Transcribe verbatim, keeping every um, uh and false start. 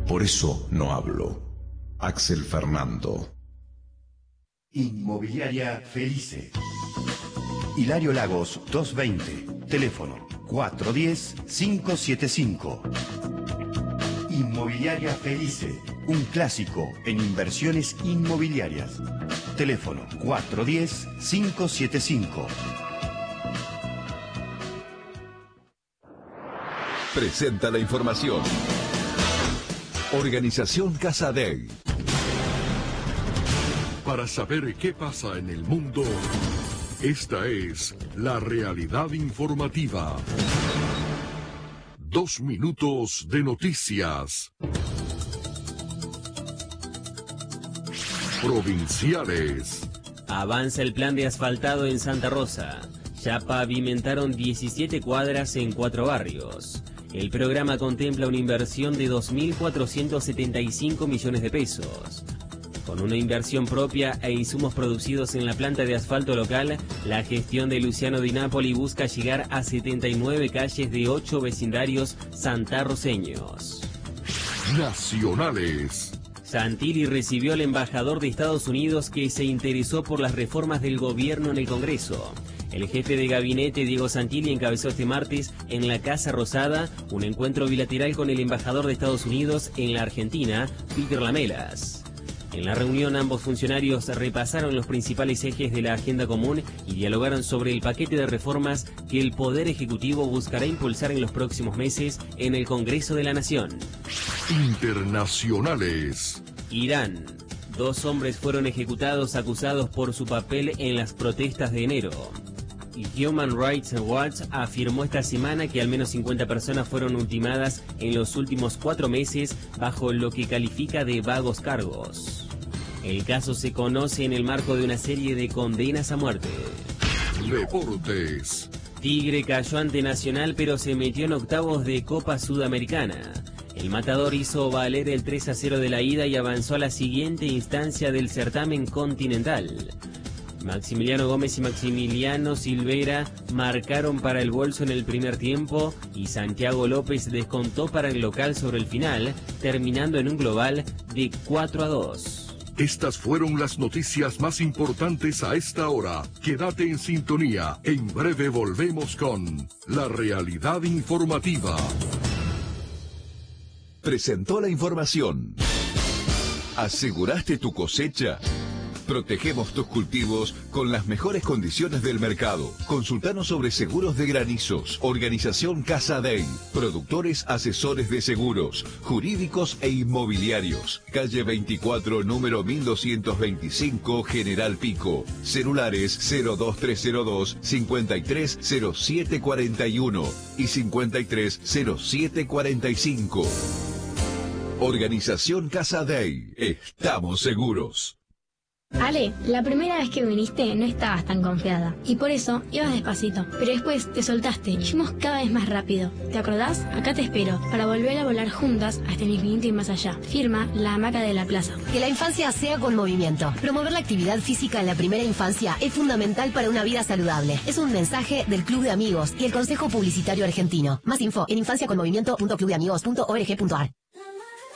Por eso no hablo. Axel Fernando. Inmobiliaria Felice. Hilario Lagos doscientos veinte. Teléfono cuatro uno cero, cinco siete cinco. Inmobiliaria Felice. Un clásico en inversiones inmobiliarias. Teléfono cuatro uno cero, cinco siete cinco. Presenta la información. Organización Casadei. Para saber qué pasa en el mundo, esta es la realidad informativa. Dos minutos de noticias. Provinciales. Avanza el plan de asfaltado en Santa Rosa. Ya pavimentaron diecisiete cuadras en cuatro barrios. El programa contempla una inversión de dos mil cuatrocientos setenta y cinco millones de pesos. Con una inversión propia e insumos producidos en la planta de asfalto local, la gestión de Luciano Di Napoli busca llegar a setenta y nueve calles de ocho vecindarios santarroceños. Nacionales. Santilli recibió al embajador de Estados Unidos que se interesó por las reformas del gobierno en el Congreso. El jefe de gabinete, Diego Santilli, encabezó este martes en la Casa Rosada un encuentro bilateral con el embajador de Estados Unidos en la Argentina, Peter Lamelas. En la reunión, ambos funcionarios repasaron los principales ejes de la agenda común y dialogaron sobre el paquete de reformas que el Poder Ejecutivo buscará impulsar en los próximos meses en el Congreso de la Nación. Internacionales. Irán. Dos hombres fueron ejecutados acusados por su papel en las protestas de enero. Y Human Rights Watch afirmó esta semana que al menos cincuenta personas fueron ultimadas en los últimos cuatro meses bajo lo que califica de vagos cargos. El caso se conoce en el marco de una serie de condenas a muerte. Deportes. Tigre cayó ante Nacional pero se metió en octavos de Copa Sudamericana. El Matador hizo valer el tres a cero de la ida y avanzó a la siguiente instancia del certamen continental. Maximiliano Gómez y Maximiliano Silvera marcaron para el bolso en el primer tiempo y Santiago López descontó para el local sobre el final, terminando en un global de cuatro a dos. Estas fueron las noticias más importantes a esta hora. Quédate en sintonía. En breve volvemos con La Realidad Informativa. Presentó la información. ¿Aseguraste tu cosecha? Protegemos tus cultivos con las mejores condiciones del mercado. Consultanos sobre seguros de granizos. Organización Casadei. Productores asesores de seguros, jurídicos e inmobiliarios. Calle veinticuatro, número mil doscientos veinticinco, General Pico. Celulares cero dos tres cero dos, cincuenta y tres cero siete cuarenta y uno y cincuenta y tres cero siete cuarenta y cinco. Organización Casadei. Estamos seguros. Ale, la primera vez que viniste no estabas tan confiada y por eso ibas despacito, pero después te soltaste y fuimos cada vez más rápido. ¿Te acordás? Acá te espero para volver a volar juntas hasta el infinito y más allá. Firma La Hamaca de la Plaza. Que la infancia sea con movimiento. Promover la actividad física en la primera infancia es fundamental para una vida saludable. Es un mensaje del Club de Amigos y el Consejo Publicitario Argentino. Más info en infancia con movimiento punto club de amigos punto org punto ar.